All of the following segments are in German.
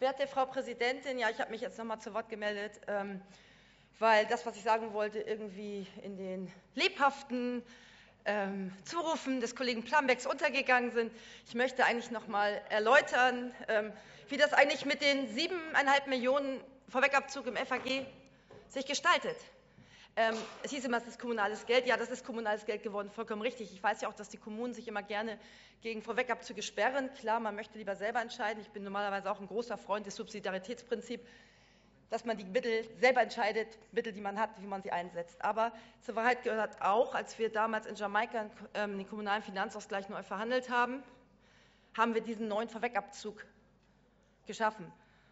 Werte Frau Präsidentin, ja, ich habe mich jetzt noch mal zu Wort gemeldet, weil das, was ich sagen wollte, irgendwie in den lebhaften Zurufen des Kollegen Plammbecks untergegangen sind. Ich möchte eigentlich noch mal erläutern, wie das eigentlich mit den 7,5 Millionen Vorwegabzug im FAG sich gestaltet. Es hieß immer, es ist kommunales Geld. Ja, das ist kommunales Geld geworden, vollkommen richtig. Ich weiß ja auch, dass die Kommunen sich immer gerne gegen Vorwegabzüge sperren. Klar, man möchte lieber selber entscheiden. Ich bin normalerweise auch ein großer Freund des Subsidiaritätsprinzips, dass man die Mittel selber entscheidet, Mittel, die man hat, wie man sie einsetzt. Aber zur Wahrheit gehört auch, als wir damals in Jamaika den kommunalen Finanzausgleich neu verhandelt haben, haben wir diesen neuen Vorwegabzug geschaffen.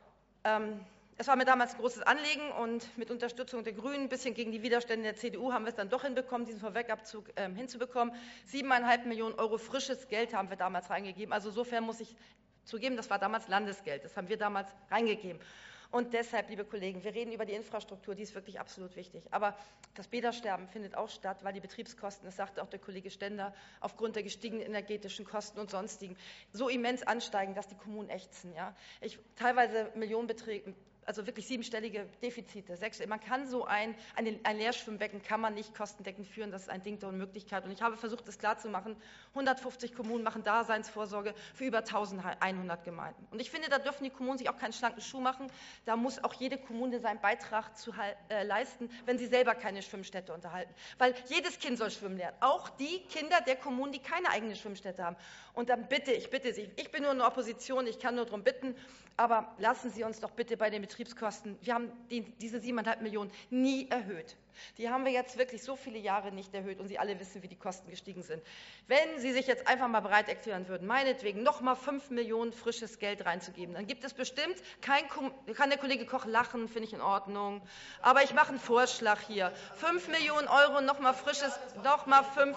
Es war mir damals ein großes Anliegen und mit Unterstützung der Grünen, ein bisschen gegen die Widerstände der CDU, haben wir es dann doch hinbekommen, diesen Vorwegabzug hinzubekommen. 7,5 Millionen Euro frisches Geld haben wir damals reingegeben. Also insofern muss ich zugeben, das war damals Landesgeld. Das haben wir damals reingegeben. Und deshalb, liebe Kollegen, wir reden über die Infrastruktur, die ist wirklich absolut wichtig. Aber das Bädersterben findet auch statt, weil die Betriebskosten, das sagte auch der Kollege Stender, aufgrund der gestiegenen energetischen Kosten und sonstigen so immens ansteigen, dass die Kommunen ächzen. Ja? Teilweise Millionenbeträge, also wirklich siebenstellige Defizite. Man kann so ein Leerschwimmbecken kann man nicht kostendeckend führen, das ist ein Ding der Unmöglichkeit. Und ich habe versucht, das klarzumachen. 150 Kommunen machen Daseinsvorsorge für über 1100 Gemeinden. Und ich finde, da dürfen die Kommunen sich auch keinen schlanken Schuh machen. Da muss auch jede Kommune seinen Beitrag leisten, wenn sie selber keine Schwimmstätte unterhalten. Weil jedes Kind soll schwimmen lernen. Auch die Kinder der Kommunen, die keine eigene Schwimmstätte haben. Und dann bitte Sie, ich bin nur eine Opposition, ich kann nur darum bitten, aber lassen Sie uns doch bitte bei den Betriebskosten, wir haben diese 7,5 Millionen nie erhöht. Die haben wir jetzt wirklich so viele Jahre nicht erhöht und Sie alle wissen, wie die Kosten gestiegen sind. Wenn Sie sich jetzt einfach mal bereit erklären würden, meinetwegen noch mal 5 Millionen frisches Geld reinzugeben, dann gibt es bestimmt kann der Kollege Koch lachen, finde ich in Ordnung, aber ich mache einen Vorschlag hier. 5 Millionen Euro, noch mal frisches, noch mal 5.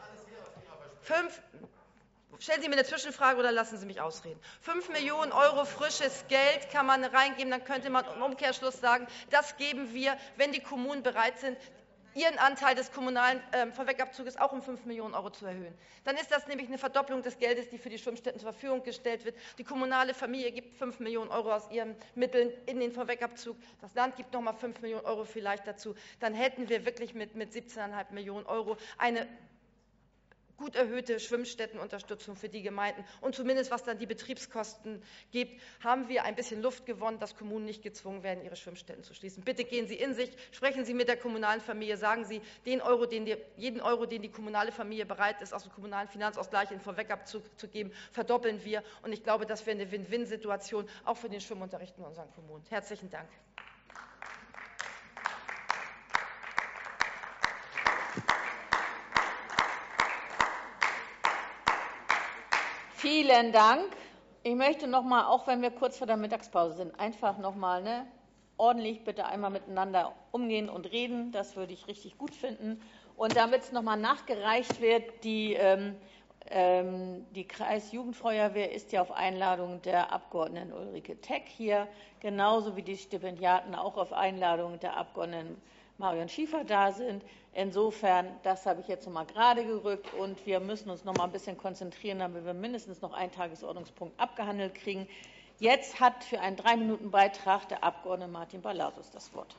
Stellen Sie mir eine Zwischenfrage oder lassen Sie mich ausreden. 5 Millionen Euro frisches Geld kann man reingeben, dann könnte man im Umkehrschluss sagen, das geben wir, wenn die Kommunen bereit sind, ihren Anteil des kommunalen Vorwegabzuges auch um 5 Millionen Euro zu erhöhen. Dann ist das nämlich eine Verdopplung des Geldes, die für die Schwimmstätten zur Verfügung gestellt wird. Die kommunale Familie gibt 5 Millionen Euro aus ihren Mitteln in den Vorwegabzug. Das Land gibt noch mal 5 Millionen Euro vielleicht dazu. Dann hätten wir wirklich mit 17,5 Millionen Euro eine gut erhöhte Schwimmstättenunterstützung für die Gemeinden. Und zumindest, was dann die Betriebskosten gibt, haben wir ein bisschen Luft gewonnen, dass Kommunen nicht gezwungen werden, ihre Schwimmstätten zu schließen. Bitte gehen Sie in sich, sprechen Sie mit der kommunalen Familie, sagen Sie, jeden Euro, den die kommunale Familie bereit ist, aus dem kommunalen Finanzausgleich in Vorwegabzug zu geben, verdoppeln wir. Und ich glaube, das wäre eine Win-Win-Situation, auch für den Schwimmunterricht in unseren Kommunen. Herzlichen Dank. Vielen Dank. Ich möchte noch mal, auch wenn wir kurz vor der Mittagspause sind, einfach noch mal ordentlich bitte einmal miteinander umgehen und reden. Das würde ich richtig gut finden. Und damit es noch mal nachgereicht wird, die Kreisjugendfeuerwehr ist ja auf Einladung der Abgeordneten Ulrike Teck hier, genauso wie die Stipendiaten auch auf Einladung der Abgeordneten Marion Schiefer da sind. Insofern, das habe ich jetzt noch mal gerade gerückt, und wir müssen uns noch mal ein bisschen konzentrieren, damit wir mindestens noch einen Tagesordnungspunkt abgehandelt kriegen. Jetzt hat für einen 3-Minuten-Beitrag der Abgeordnete Martin Balasus das Wort.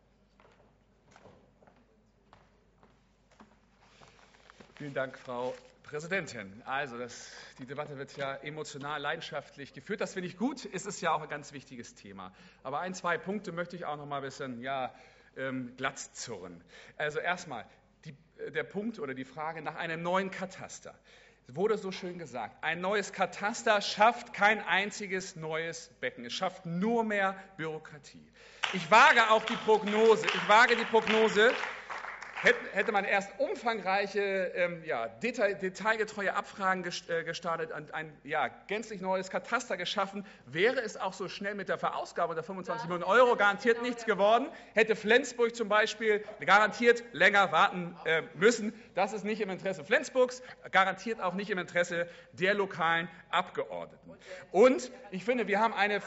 Vielen Dank, Frau Präsidentin. Also, die Debatte wird ja emotional, leidenschaftlich geführt. Das finde ich gut. Es ist ja auch ein ganz wichtiges Thema. Aber 2 Punkte möchte ich auch noch mal ein bisschen glatt zurren. Also erstmal der Punkt oder die Frage nach einem neuen Kataster. Es wurde so schön gesagt, ein neues Kataster schafft kein einziges neues Becken. Es schafft nur mehr Bürokratie. Ich wage die Prognose, hätte man erst umfangreiche, detailgetreue Abfragen gestartet und ein gänzlich neues Kataster geschaffen, wäre es auch so schnell mit der Verausgabung der 25 Millionen Euro garantiert nichts geworden, hätte Flensburg zum Beispiel garantiert länger warten müssen. Das ist nicht im Interesse Flensburgs, garantiert auch nicht im Interesse der lokalen Abgeordneten. Und ich finde, wir haben ein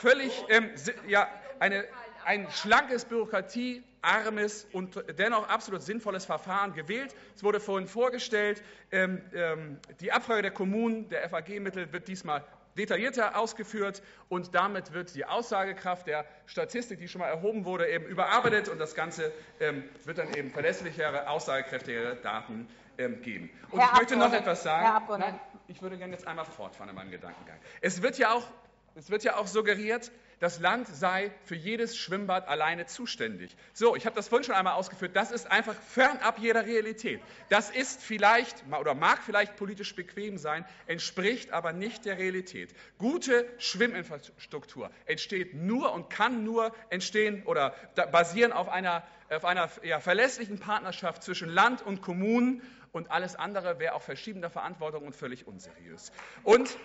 schlankes, bürokratiearmes und dennoch absolut sinnvolles Verfahren gewählt. Es wurde vorhin vorgestellt, die Abfrage der Kommunen, der FAG-Mittel wird diesmal detaillierter ausgeführt und damit wird die Aussagekraft der Statistik, die schon mal erhoben wurde, eben überarbeitet und das Ganze wird dann eben verlässlichere, aussagekräftigere Daten geben. Und ich möchte noch etwas sagen. Herr Abgeordneter. Nein, ich würde gerne jetzt einmal fortfahren in meinem Gedankengang. Es wird ja auch suggeriert, das Land sei für jedes Schwimmbad alleine zuständig. So, ich habe das vorhin schon einmal ausgeführt, das ist einfach fernab jeder Realität. Das ist vielleicht oder mag vielleicht politisch bequem sein, entspricht aber nicht der Realität. Gute Schwimminfrastruktur entsteht nur und kann nur entstehen oder basieren auf einer verlässlichen Partnerschaft zwischen Land und Kommunen und alles andere wäre auch verschiebender Verantwortung und völlig unseriös. Und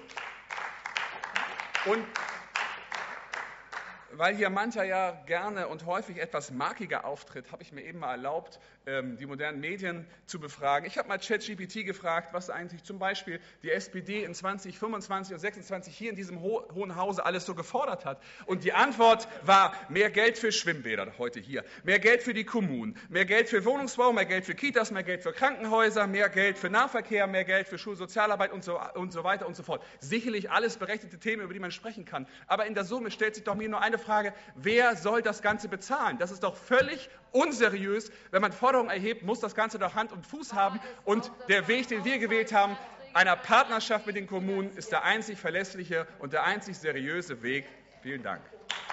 weil hier mancher ja gerne und häufig etwas markiger auftritt, habe ich mir eben mal erlaubt, die modernen Medien zu befragen. Ich habe mal ChatGPT gefragt, was eigentlich zum Beispiel die SPD in 2025 und 2026 hier in diesem Hohen Hause alles so gefordert hat. Und die Antwort war mehr Geld für Schwimmbäder heute hier, mehr Geld für die Kommunen, mehr Geld für Wohnungsbau, mehr Geld für Kitas, mehr Geld für Krankenhäuser, mehr Geld für Nahverkehr, mehr Geld für Schulsozialarbeit und so weiter und so fort. Sicherlich alles berechtigte Themen, über die man sprechen kann. Aber in der Summe stellt sich doch mir nur eine Frage, wer soll das Ganze bezahlen? Das ist doch völlig unseriös. Wenn man Forderungen erhebt, muss das Ganze doch Hand und Fuß haben. Und der Weg, den wir gewählt haben, einer Partnerschaft mit den Kommunen, ist der einzig verlässliche und der einzig seriöse Weg. Vielen Dank.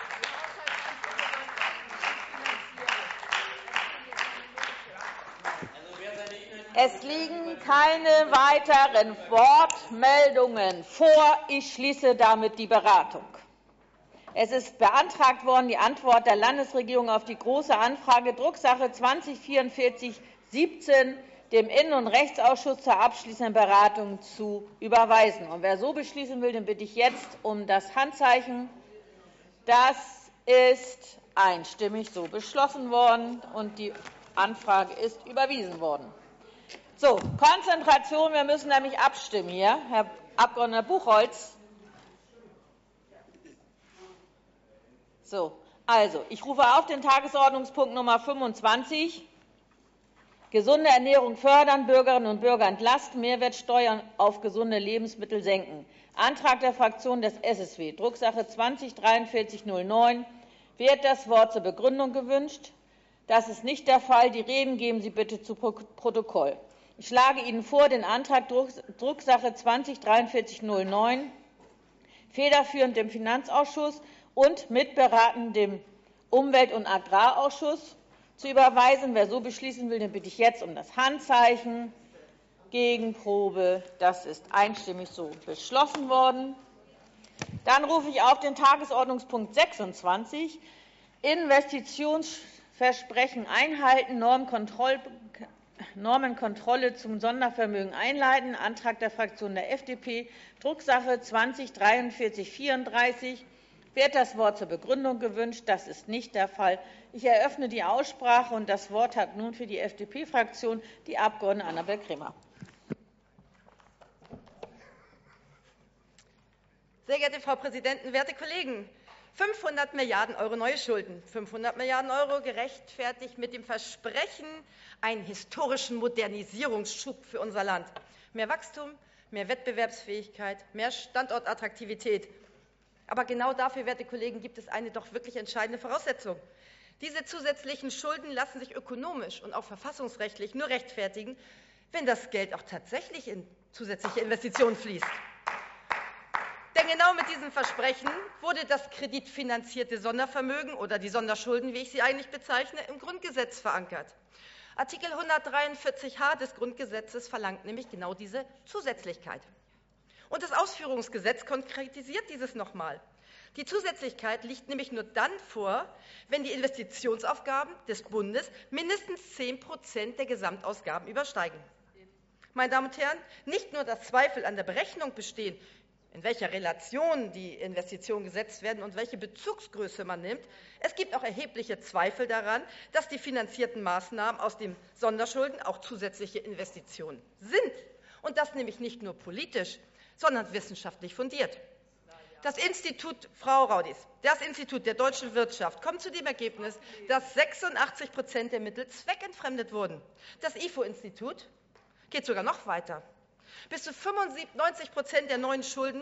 Es liegen keine weiteren Wortmeldungen vor. Ich schließe damit die Beratung. Es ist beantragt worden, die Antwort der Landesregierung auf die Große Anfrage Drucksache 20-4417 dem Innen- und Rechtsausschuss zur abschließenden Beratung zu überweisen. Und wer so beschließen will, den bitte ich jetzt um das Handzeichen. Das ist einstimmig so beschlossen worden, und die Anfrage ist überwiesen worden. So, Konzentration, wir müssen nämlich abstimmen hier. Herr Abg. Buchholz. So, also, ich rufe auf den Tagesordnungspunkt Nummer 25. Gesunde Ernährung fördern, Bürgerinnen und Bürger entlasten, Mehrwertsteuern auf gesunde Lebensmittel senken. Antrag der Fraktion des SSW, Drucksache 20-4309. Wird das Wort zur Begründung gewünscht? Das ist nicht der Fall. Die Reden geben Sie bitte zu Protokoll. Ich schlage Ihnen vor, den Antrag Drucksache 20-4309 federführend dem Finanzausschuss und mitberatend dem Umwelt- und Agrarausschuss zu überweisen. Wer so beschließen will, den bitte ich jetzt um das Handzeichen. Gegenprobe. Das ist einstimmig so beschlossen worden. Dann rufe ich auf den Tagesordnungspunkt 26. Investitionsversprechen einhalten, Normenkontrolle zum Sondervermögen einleiten. Antrag der Fraktion der FDP, Drucksache 20-4334. Wird das Wort zur Begründung gewünscht? Das ist nicht der Fall. Ich eröffne die Aussprache, und das Wort hat nun für die FDP-Fraktion die Abg. Annabel Kremer. Sehr geehrte Frau Präsidentin, werte Kollegen! 500 Milliarden € neue Schulden, 500 Milliarden € gerechtfertigt mit dem Versprechen, einen historischen Modernisierungsschub für unser Land. Mehr Wachstum, mehr Wettbewerbsfähigkeit, mehr Standortattraktivität. Aber genau dafür, werte Kollegen, gibt es eine doch wirklich entscheidende Voraussetzung. Diese zusätzlichen Schulden lassen sich ökonomisch und auch verfassungsrechtlich nur rechtfertigen, wenn das Geld auch tatsächlich in zusätzliche Investitionen fließt. Denn genau mit diesem Versprechen wurde das kreditfinanzierte Sondervermögen oder die Sonderschulden, wie ich sie eigentlich bezeichne, im Grundgesetz verankert. Artikel 143h des Grundgesetzes verlangt nämlich genau diese Zusätzlichkeit. Und das Ausführungsgesetz konkretisiert dieses nochmal. Die Zusätzlichkeit liegt nämlich nur dann vor, wenn die Investitionsaufgaben des Bundes mindestens 10% der Gesamtausgaben übersteigen. Meine Damen und Herren, nicht nur, dass Zweifel an der Berechnung bestehen, in welcher Relation die Investitionen gesetzt werden und welche Bezugsgröße man nimmt. Es gibt auch erhebliche Zweifel daran, dass die finanzierten Maßnahmen aus den Sonderschulden auch zusätzliche Investitionen sind. Und das nämlich nicht nur politisch, sondern wissenschaftlich fundiert. Das Institut, Frau Raudis, das Institut der deutschen Wirtschaft kommt zu dem Ergebnis, dass 86% der Mittel zweckentfremdet wurden. Das IFO-Institut geht sogar noch weiter. Bis zu 95% der neuen Schulden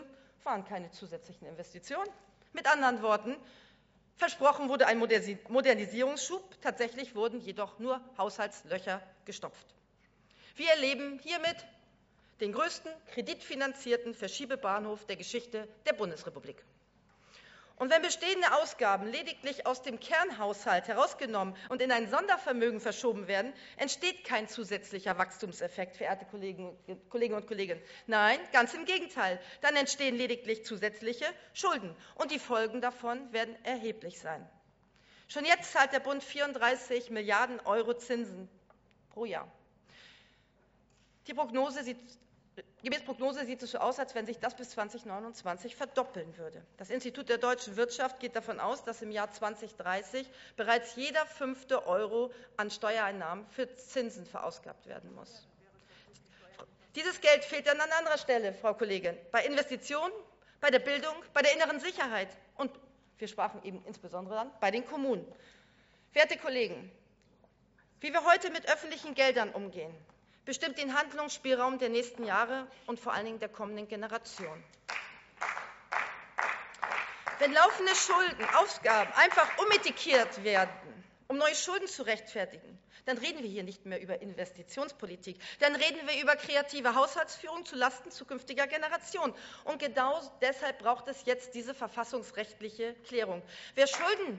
waren keine zusätzlichen Investitionen. Mit anderen Worten, versprochen wurde ein Modernisierungsschub, tatsächlich wurden jedoch nur Haushaltslöcher gestopft. Wir erleben hiermit den größten kreditfinanzierten Verschiebebahnhof der Geschichte der Bundesrepublik. Und wenn bestehende Ausgaben lediglich aus dem Kernhaushalt herausgenommen und in ein Sondervermögen verschoben werden, entsteht kein zusätzlicher Wachstumseffekt, verehrte Kolleginnen und Kollegen. Nein, ganz im Gegenteil. Dann entstehen lediglich zusätzliche Schulden. Und die Folgen davon werden erheblich sein. Schon jetzt zahlt der Bund 34 Milliarden Euro Zinsen pro Jahr. Gemäß Prognose sieht es so aus, als wenn sich das bis 2029 verdoppeln würde. Das Institut der deutschen Wirtschaft geht davon aus, dass im Jahr 2030 bereits jeder 5. Euro an Steuereinnahmen für Zinsen verausgabt werden muss. Dieses Geld fehlt dann an anderer Stelle, Frau Kollegin, bei Investitionen, bei der Bildung, bei der inneren Sicherheit und wir sprachen eben insbesondere dann bei den Kommunen. Werte Kollegen, wie wir heute mit öffentlichen Geldern umgehen, bestimmt den Handlungsspielraum der nächsten Jahre und vor allen Dingen der kommenden Generation. Wenn laufende Ausgaben einfach umetikiert werden, um neue Schulden zu rechtfertigen, dann reden wir hier nicht mehr über Investitionspolitik, dann reden wir über kreative Haushaltsführung zulasten zukünftiger Generationen. Und genau deshalb braucht es jetzt diese verfassungsrechtliche Klärung. Wer Schulden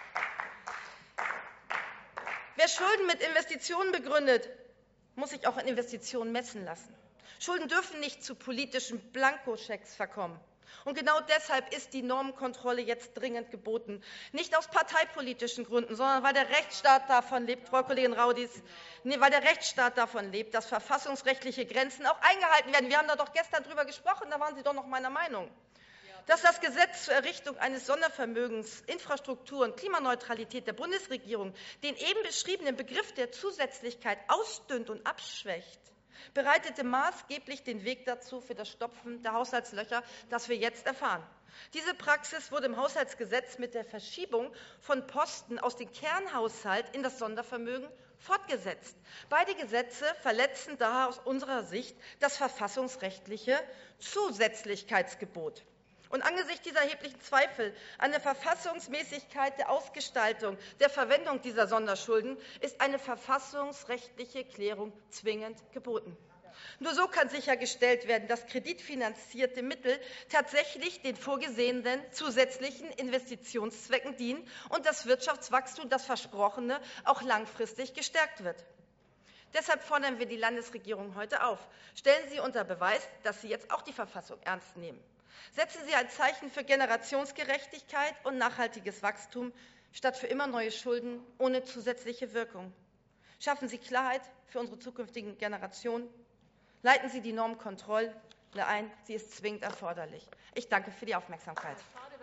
mit Investitionen begründet, muss sich auch in Investitionen messen lassen. Schulden dürfen nicht zu politischen Blankoschecks verkommen. Und genau deshalb ist die Normenkontrolle jetzt dringend geboten. Nicht aus parteipolitischen Gründen, sondern weil der Rechtsstaat davon lebt, Frau Kollegin Raudis, weil der Rechtsstaat davon lebt, dass verfassungsrechtliche Grenzen auch eingehalten werden. Wir haben da doch gestern drüber gesprochen, da waren Sie doch noch meiner Meinung. Dass das Gesetz zur Errichtung eines Sondervermögens Infrastruktur und Klimaneutralität der Bundesregierung den eben beschriebenen Begriff der Zusätzlichkeit ausdünnt und abschwächt, bereitete maßgeblich den Weg dazu für das Stopfen der Haushaltslöcher, das wir jetzt erfahren. Diese Praxis wurde im Haushaltsgesetz mit der Verschiebung von Posten aus dem Kernhaushalt in das Sondervermögen fortgesetzt. Beide Gesetze verletzen daher aus unserer Sicht das verfassungsrechtliche Zusätzlichkeitsgebot. Und angesichts dieser erheblichen Zweifel an der Verfassungsmäßigkeit der Ausgestaltung der Verwendung dieser Sonderschulden ist eine verfassungsrechtliche Klärung zwingend geboten. Nur so kann sichergestellt werden, dass kreditfinanzierte Mittel tatsächlich den vorgesehenen zusätzlichen Investitionszwecken dienen und das Wirtschaftswachstum, das Versprochene, auch langfristig gestärkt wird. Deshalb fordern wir die Landesregierung heute auf. Stellen Sie unter Beweis, dass Sie jetzt auch die Verfassung ernst nehmen. Setzen Sie ein Zeichen für Generationsgerechtigkeit und nachhaltiges Wachstum statt für immer neue Schulden ohne zusätzliche Wirkung. Schaffen Sie Klarheit für unsere zukünftigen Generationen. Leiten Sie die Normkontrolle ein. Sie ist zwingend erforderlich. Ich danke für die Aufmerksamkeit.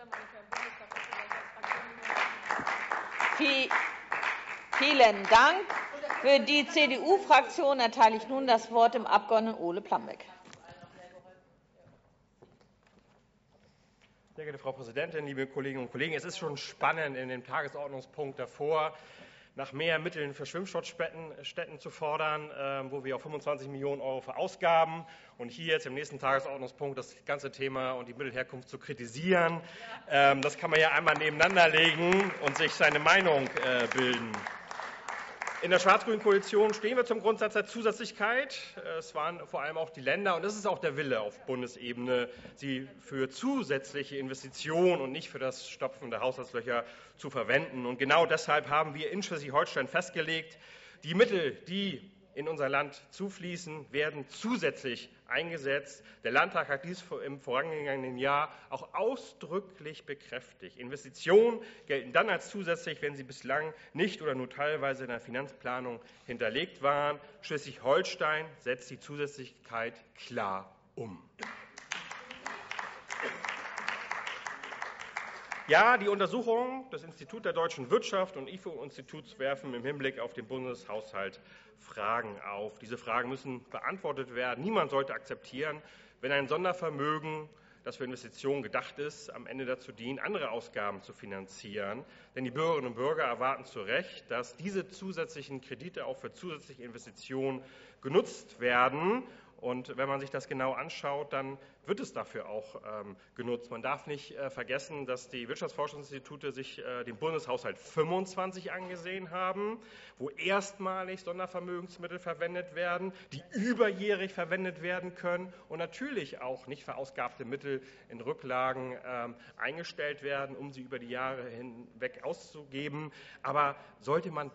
Vielen Dank. Für die CDU-Fraktion erteile ich nun das Wort dem Abgeordneten Ole Plambeck. Sehr geehrte Frau Präsidentin, liebe Kolleginnen und Kollegen! Es ist schon spannend, in dem Tagesordnungspunkt davor nach mehr Mitteln für Schwimmsportstätten zu fordern, wo wir auch 25 Millionen Euro verausgaben. Und hier jetzt im nächsten Tagesordnungspunkt das ganze Thema und die Mittelherkunft zu kritisieren. Das kann man ja einmal nebeneinander legen und sich seine Meinung bilden. In der schwarz-grünen Koalition stehen wir zum Grundsatz der Zusätzlichkeit. Es waren vor allem auch die Länder, und es ist auch der Wille auf Bundesebene, sie für zusätzliche Investitionen und nicht für das Stopfen der Haushaltslöcher zu verwenden. Und genau deshalb haben wir in Schleswig-Holstein festgelegt, die Mittel, die in unser Land zufließen, werden zusätzlich eingesetzt. Der Landtag hat dies im vorangegangenen Jahr auch ausdrücklich bekräftigt. Investitionen gelten dann als zusätzlich, wenn sie bislang nicht oder nur teilweise in der Finanzplanung hinterlegt waren. Schleswig-Holstein setzt die Zusätzlichkeit klar um. Ja, die Untersuchungen des Instituts der deutschen Wirtschaft und IFO-Instituts werfen im Hinblick auf den Bundeshaushalt Fragen auf. Diese Fragen müssen beantwortet werden. Niemand sollte akzeptieren, wenn ein Sondervermögen, das für Investitionen gedacht ist, am Ende dazu dient, andere Ausgaben zu finanzieren. Denn die Bürgerinnen und Bürger erwarten zu Recht, dass diese zusätzlichen Kredite auch für zusätzliche Investitionen genutzt werden. Und wenn man sich das genau anschaut, dann wird es dafür auch genutzt. Man darf nicht vergessen, dass die Wirtschaftsforschungsinstitute sich den Bundeshaushalt 25 angesehen haben, wo erstmalig Sondervermögensmittel verwendet werden, die überjährig verwendet werden können und natürlich auch nicht verausgabte Mittel in Rücklagen eingestellt werden, um sie über die Jahre hinweg auszugeben. Aber sollte man